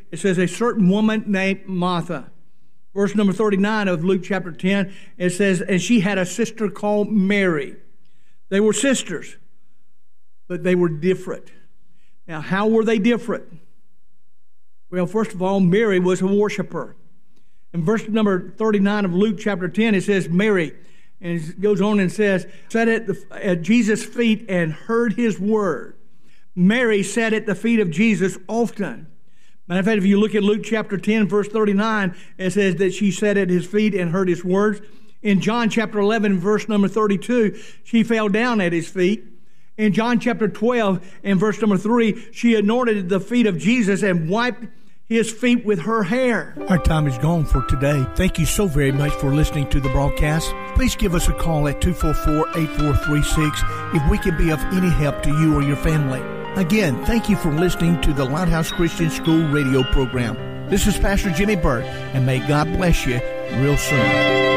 it says, a certain woman named Martha. Verse number 39 of Luke chapter 10, it says, and she had a sister called Mary. They were sisters, but they were different. Now, how were they different? Well, first of all, Mary was a worshiper. In verse number 39 of Luke chapter 10, it says, Mary, and it goes on and says, sat at Jesus' feet and heard his word. Mary sat at the feet of Jesus often. Matter of fact, if you look at Luke chapter 10, verse 39, it says that she sat at his feet and heard his words. In John chapter 11, verse number 32, she fell down at his feet. In John chapter 12 and verse number 3, she anointed the feet of Jesus and wiped his feet with her hair. Our time is gone for today. Thank you so very much for listening to the broadcast. Please give us a call at 244-8436 if we can be of any help to you or your family. Again, thank you for listening to the Lighthouse Christian School radio program. This is Pastor Jimmy Burt, and may God bless you real soon.